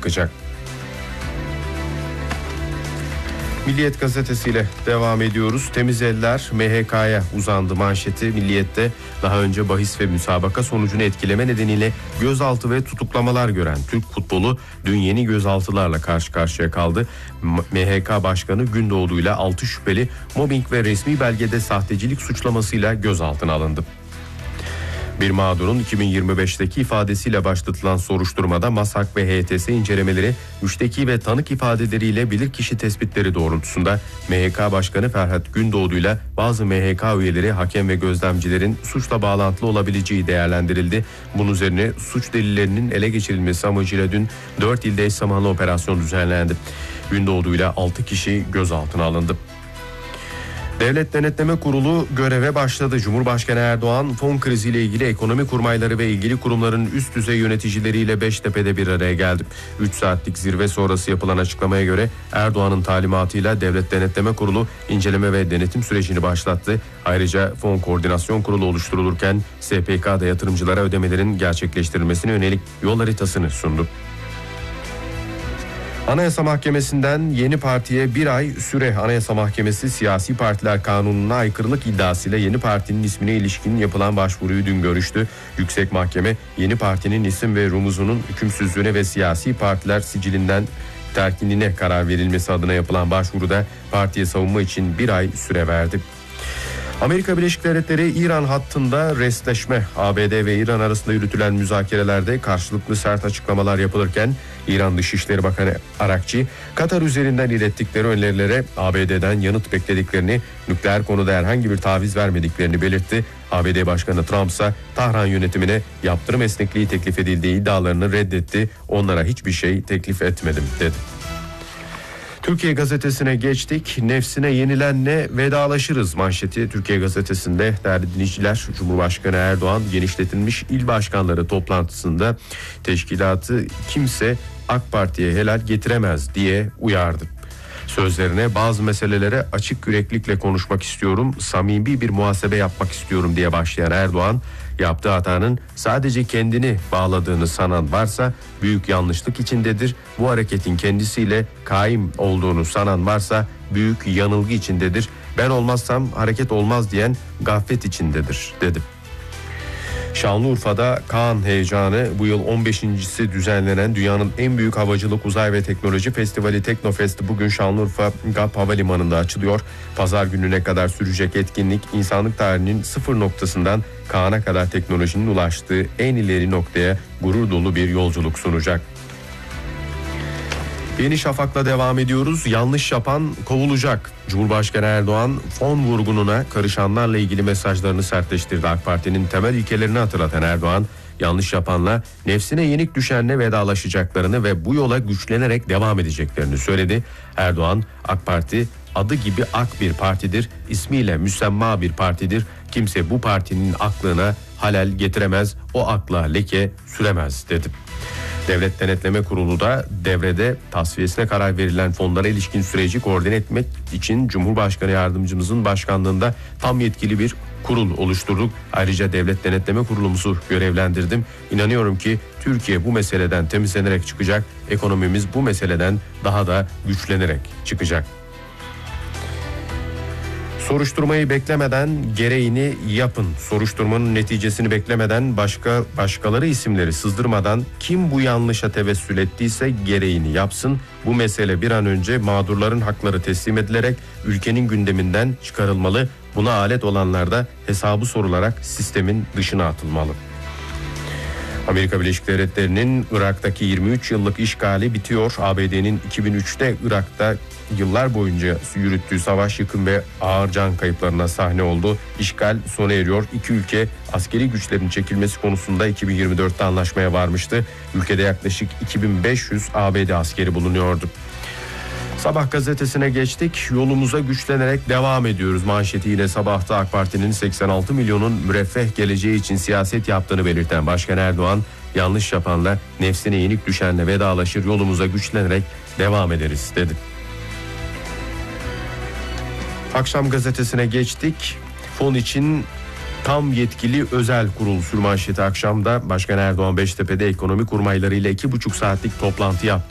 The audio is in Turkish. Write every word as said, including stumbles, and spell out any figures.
çıkacak. Milliyet gazetesiyle devam ediyoruz. Temiz eller M H K'ya uzandı manşeti Milliyet'te. Daha önce bahis ve müsabaka sonucunu etkileme nedeniyle gözaltı ve tutuklamalar gören Türk futbolu dün yeni gözaltılarla karşı karşıya kaldı. M H K Başkanı Gündoğdu ile altı şüpheli mobbing ve resmi belgede sahtecilik suçlamasıyla gözaltına alındı. Bir mağdurun iki bin yirmi beşteki ifadesiyle başlatılan soruşturmada MASAK ve H T S incelemeleri, müşteki ve tanık ifadeleriyle bilirkişi tespitleri doğrultusunda M H K Başkanı Ferhat Gündoğdu ile bazı M H K üyeleri, hakem ve gözlemcilerin suçla bağlantılı olabileceği değerlendirildi. Bunun üzerine suç delillerinin ele geçirilmesi amacıyla dün dört ilde eş zamanlı operasyon düzenlendi. Gündoğdu ile altı kişi gözaltına alındı. Devlet Denetleme Kurulu göreve başladı. Cumhurbaşkanı Erdoğan fon kriziyle ilgili ekonomi kurmayları ve ilgili kurumların üst düzey yöneticileriyle Beştepe'de bir araya geldi. üç saatlik zirve sonrası yapılan açıklamaya göre Erdoğan'ın talimatıyla Devlet Denetleme Kurulu inceleme ve denetim sürecini başlattı. Ayrıca Fon Koordinasyon Kurulu oluşturulurken S P K'da yatırımcılara ödemelerin gerçekleştirilmesine yönelik yol haritasını sundu. Anayasa Mahkemesi'nden yeni partiye bir ay süre. Anayasa Mahkemesi siyasi partiler kanununa aykırılık iddiasıyla yeni partinin ismine ilişkin yapılan başvuruyu dün görüştü. Yüksek Mahkeme yeni partinin isim ve rumuzunun hükümsüzlüğüne ve siyasi partiler sicilinden terkinine karar verilmesi adına yapılan başvuruda partiye savunma için bir ay süre verdi. Amerika Birleşik Devletleri İran hattında restleşme. A B D ve İran arasında yürütülen müzakerelerde karşılıklı sert açıklamalar yapılırken İran Dışişleri Bakanı Arakçi, Katar üzerinden ilettikleri önerilere A B D'den yanıt beklediklerini, nükleer konuda herhangi bir taviz vermediklerini belirtti. A B D Başkanı Trump ise Tahran yönetimine yaptırım esnekliği teklif edildiği iddialarını reddetti. Onlara hiçbir şey teklif etmedim dedi. Türkiye Gazetesi'ne geçtik. Nefsine yenilenle vedalaşırız manşeti Türkiye Gazetesi'nde. Değerli dinleyiciler, Cumhurbaşkanı Erdoğan genişletilmiş il başkanları toplantısında teşkilatı kimse AK Parti'ye helal getiremez diye uyardı. Sözlerine bazı meselelere açık yüreklikle konuşmak istiyorum, samimi bir muhasebe yapmak istiyorum diye başlayan Erdoğan, yaptığı hatanın sadece kendini bağladığını sanan varsa büyük yanlışlık içindedir. Bu hareketin kendisiyle kaim olduğunu sanan varsa büyük yanılgı içindedir. Ben olmazsam hareket olmaz diyen gaflet içindedir dedi. Şanlıurfa'da Kaan heyecanı, bu yıl on beşincisi düzenlenen dünyanın en büyük havacılık, uzay ve teknoloji festivali Teknofest bugün Şanlıurfa G A P Havalimanı'nda açılıyor. Pazar gününe kadar sürecek etkinlik, insanlık tarihinin sıfır noktasından Kaan'a kadar teknolojinin ulaştığı en ileri noktaya gurur dolu bir yolculuk sunacak. Yeni Şafak'la devam ediyoruz. Yanlış yapan kovulacak. Cumhurbaşkanı Erdoğan fon vurgununa karışanlarla ilgili mesajlarını sertleştirdi. AK Parti'nin temel ilkelerini hatırlatan Erdoğan, yanlış yapanla nefsine yenik düşenle vedalaşacaklarını ve bu yola güçlenerek devam edeceklerini söyledi. Erdoğan, AK Parti adı gibi ak bir partidir, ismiyle müsemma bir partidir. Kimse bu partinin aklına halel getiremez, o akla leke süremez dedi. Devlet Denetleme Kurulu da devrede tasfiyesine karar verilen fonlara ilişkin süreci koordine etmek için Cumhurbaşkanı Yardımcımızın başkanlığında tam yetkili bir kurul oluşturduk. Ayrıca Devlet Denetleme Kurulumuzu görevlendirdim. İnanıyorum ki Türkiye bu meseleden temizlenerek çıkacak. Ekonomimiz bu meseleden daha da güçlenerek çıkacak. Soruşturmayı beklemeden gereğini yapın. Soruşturmanın neticesini beklemeden, başka başkaları isimleri sızdırmadan kim bu yanlışa tevessül ettiyse gereğini yapsın. Bu mesele bir an önce mağdurların hakları teslim edilerek ülkenin gündeminden çıkarılmalı. Buna alet olanlar da hesabı sorularak sistemin dışına atılmalı. Amerika Birleşik Devletleri'nin Irak'taki yirmi üç yıllık işgali bitiyor. A B D'nin iki bin üçte Irak'ta yıllar boyunca yürüttüğü savaş yıkım ve ağır can kayıplarına sahne oldu. İşgal sona eriyor. İki ülke askeri güçlerin çekilmesi konusunda iki bin yirmi dörtte anlaşmaya varmıştı. Ülkede yaklaşık iki bin beş yüz A B D askeri bulunuyordu. Sabah gazetesine geçtik. Yolumuza güçlenerek devam ediyoruz. Manşeti yine Sabah'ta AK Parti'nin seksen altı milyonun müreffeh geleceği için siyaset yaptığını belirten Başkan Erdoğan, yanlış yapanla nefsine yenik düşenle vedalaşır, yolumuza güçlenerek devam ederiz dedi. Akşam gazetesine geçtik. Fon için tam yetkili özel kurul sürmanşeti akşamda. Başkan Erdoğan Beştepe'de ekonomi kurmaylarıyla iki buçuk saatlik toplantı yaptı.